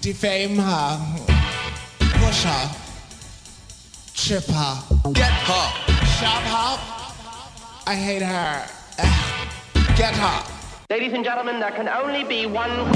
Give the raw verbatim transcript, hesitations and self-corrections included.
defame her, push her, trip her, get her, shove her. I hate her. Get her. Ladies and gentlemen, there can only be one